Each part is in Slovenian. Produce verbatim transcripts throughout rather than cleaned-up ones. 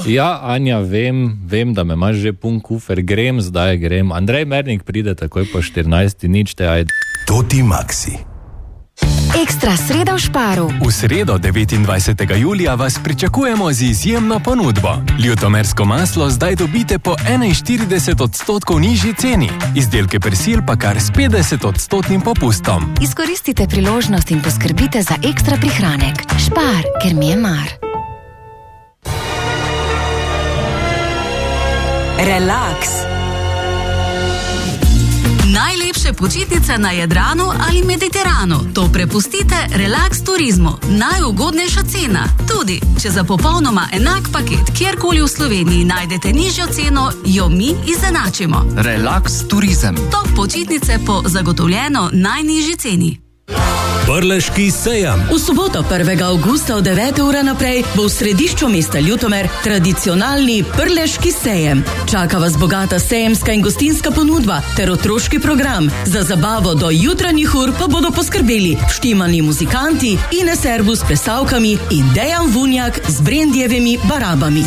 Ja, Anja, vem, vem, da me imaš že pun kufer, grem, zdaj grem. Andrej Mernik pride takoj po štirinajsti nič, te ajde. Toti Maxi. Ekstra sreda v Šparu. V sredo devetindvajsetega julija vas pričakujemo z izjemno ponudbo. Ljutomersko maslo zdaj dobite po enainštirideset odstotkov nižji ceni. Izdelke persil pa kar s petdeset odstotnim popustom. Izkoristite priložnost in poskrbite za ekstra prihranek. Špar, ker mi je mar. Relaks. Najlepše počitnice na Jadranu ali Mediteranu. To prepustite Relax Turizmu. Najugodnejša cena. Tudi, če za popolnoma enak paket kjerkoli v Sloveniji najdete nižjo ceno, jo mi izenačimo. Relax Turizem. Top počitnice po zagotovljeno najnižji ceni. Prleški sejem. V soboto prvega avgusta od devete ure naprej bo v središču mesta Ljutomer tradicionalni Prleški sejem. Čaka vas bogata sejemska in gostinska ponudba ter otroški program. Za zabavo do jutranjih ur pa bodo poskrbeli vštimani muzikanti, Ines Erbus s plesavkami in Dejan Vunjak z brendjevimi barabami.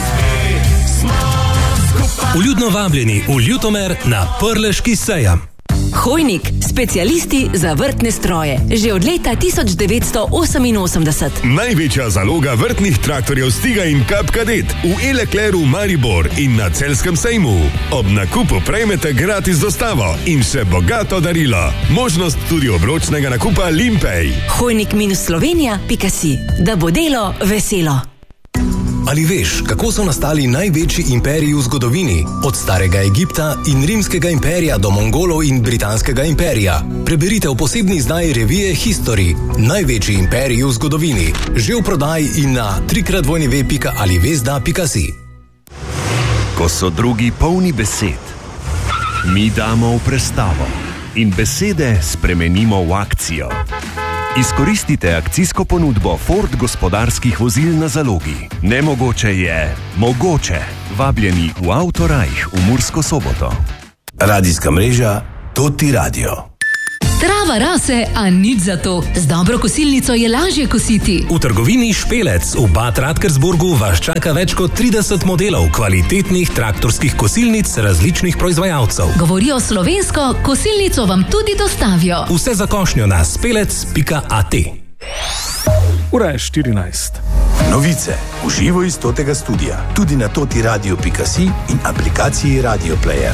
Vljudno vabljeni v Ljutomer na Prleški sejem. Hojnik, specialisti za vrtne stroje. Že od leta tisoč devetsto oseminosemdeset. Največja zaloga vrtnih traktorjev Stiga in Kap Kadet v E-Leclercu Maribor in na Celjskem sejmu. Ob nakupu prejmete gratis dostavo in še bogato darilo. Možnost tudi obročnega nakupa Limpej. Hojnik minus Slovenija pika si. Da bo delo veselo. Ali veš, kako so nastali največji imperiji v zgodovini? Od starega Egipta in rimskega imperija do Mongolov in britanskega imperija. Preberite v posebni izdaji revije History. Največji imperiji v zgodovini. Že v prodaji in na trikrat dvojni ve pika ali vezda pika si. Ko so drugi polni besed, mi damo v prestavo in besede spremenimo v akcijo. Izkoristite akcijsko ponudbo Ford gospodarskih vozil na zalogi. Nemogoče je mogoče. Vabljeni v Autorajh v Mursko Soboto. Radijska mreža Toti Radio. Trava rase, a nič za to. Z dobro kosilnico je lažje kositi. V trgovini Špelec v Bad Radkersburgu vas čaka več kot trideset modelov kvalitetnih traktorskih kosilnic različnih proizvajalcev. Govorijo slovensko, kosilnico vam tudi dostavijo. Vse za košnjo na spelec pika at. Ura je štirinajst. Novice v živo iz Totega studia. Tudi na toti radio pika si in aplikaciji Radio Player.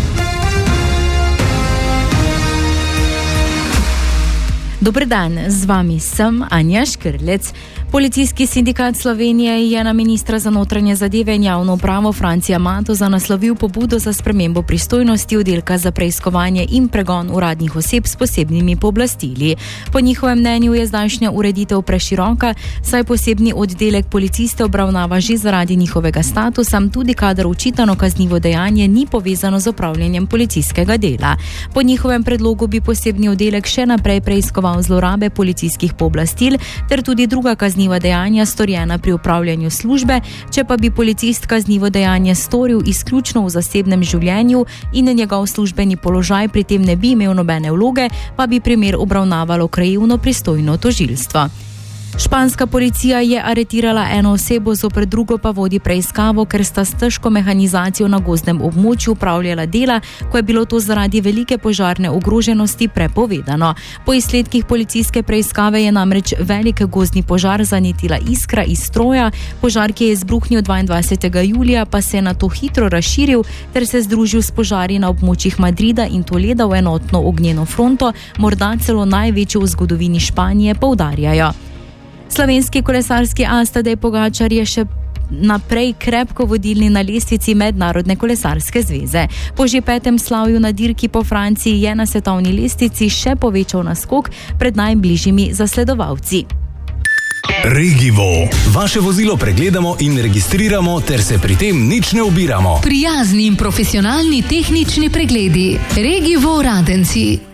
Dober dan, z vami sem Anja Škrlec. Policijski sindikat Slovenije je na ministra za notranje zadeve in javno upravo Francija Matoza naslovil pobudo za spremembo pristojnosti oddelka za preiskovanje in pregon uradnih oseb s posebnimi pooblastili. Po njihovem mnenju je zdajšnja ureditev preširoka, saj posebni oddelek policiste obravnava že zaradi njihovega statusa, tudi kadar očitano kaznivo dejanje ni povezano z opravljanjem policijskega dela. Po njihovem predlogu bi posebni oddelek še naprej preiskoval zlorabe policijskih pooblastil ter tudi druga kazniva dejanja storjena pri upravljanju službe, če pa bi policist kaznivo dejanje storil izključno v zasebnem življenju in njegov službeni položaj pri tem ne bi imel nobene vloge, pa bi primer obravnavalo krajevno pristojno tožilstvo. Španska policija je aretirala eno osebo, zoper drugo pa vodi preiskavo, ker sta s težko mehanizacijo na gozdnem območju upravljala dela, ko je bilo to zaradi velike požarne ogroženosti prepovedano. Po izsledkih policijske preiskave je namreč velik gozdni požar zanetila iskra iz stroja. Požar, ki je izbruhnil dvaindvajsetega julija, pa se je nato hitro razširil ter se združil s požari na območjih Madrida in Toleda v enotno ognjeno fronto, morda celo največjo v zgodovini Španije, poudarjajo. Slovenski kolesarski as Tadej Pogačar je še naprej krepko vodilni na lestvici Mednarodne kolesarske zveze. Po že petem slavju na dirki po Franciji je na svetovni lestvici še povečal naskok pred najbližjimi zasledovalci. Regivo. Vaše vozilo pregledamo in registriramo ter se pri tem nič ne ubiramo. Prijazni in profesionalni tehnični pregledi. Regivo Radenci.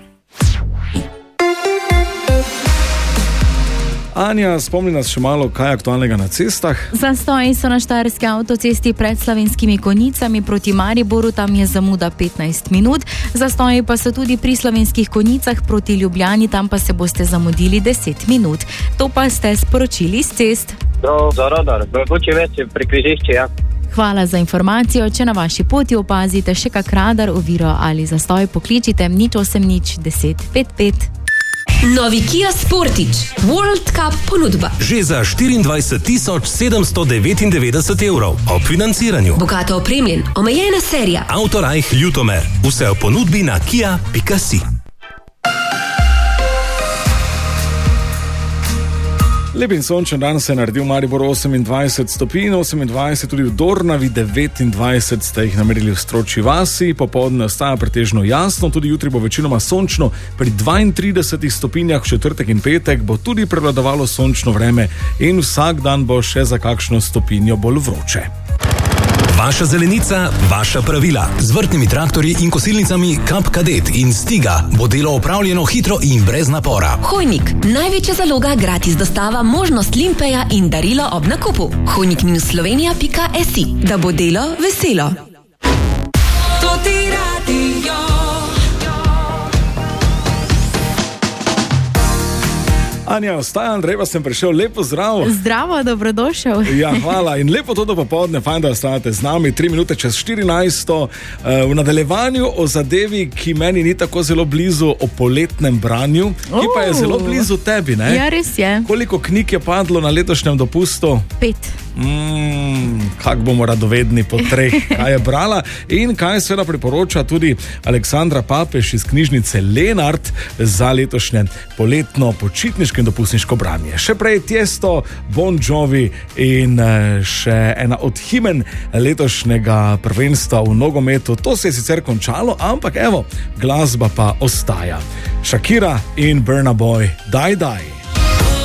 Anja, spomni nas še malo, kaj je aktualnega na cestah. Zastoji so na štajerski avtocesti pred Slovenskimi Konjicami proti Mariboru, tam je zamuda petnajst minut. Zastoji pa so tudi pri Slovenskih Konjicah proti Ljubljani, tam pa se boste zamudili deset minut. To pa ste sporočili z cest. Prav za radar, mogoče več pri križišču, ja. Hvala za informacijo. Če na vaši poti opazite še kak radar, oviro ali zastoj, pokličite nič osem nič deset pet pet. Novi Kia Sportage World Cup ponudba. Že za štiriindvajset tisoč sedemsto devetindevetdeset evrov ob financiranju. Bogato opremljen, omejena serija. Autorajh Ljutomer. Vse o ponudbi na kia pika si. Lep in sončen dan se je naredil v Mariboru osemindvajset stopinj, osemindvajset tudi v Dornavi, devetindvajset ste jih namerili v Stročji vasi, popoldne ostaja pretežno jasno, tudi jutri bo večinoma sončno, pri dvaintridesetih stopinjah v četrtek in petek bo tudi prevladovalo sončno vreme in vsak dan bo še za kakšno stopinjo bolj vroče. Vaša zelenica, vaša pravila. Z vrtnimi traktorji in kosilnicami Kap Kadet in Stiga bo delo opravljeno hitro in brez napora. Hojnik, največja zaloga, gratis dostava, možnost limpeja in darilo ob nakupu. hojnik slovenija pika si, da bo delo veselo. To ti radio. Anja, ostaja, Andrej, pa sem prišel, lepo zdrav. Zdravo, dobrodošel. Ja, hvala in lepo to do popoldne, fajn, da ostajate z nami, tri minute čez štirinajsto, v nadaljevanju o zadevi, ki meni ni tako zelo blizu, o poletnem branju, ki pa je zelo blizu tebi, ne? Ja, res je. Koliko knjig je padlo na letošnjem dopustu? Pet. Mm, kak bomo radovedni po treh, kaj je brala in kaj seveda priporoča tudi Aleksandra Papež iz knjižnice Lenart za letošnje poletno počitniško in dopustniško branje. Še prej Tiesto, Bon Jovi in še ena od himen letošnjega prvenstva v nogometu. To se je sicer končalo, ampak evo, glasba pa ostaja. Shakira in Burna Boy, Daj Daj.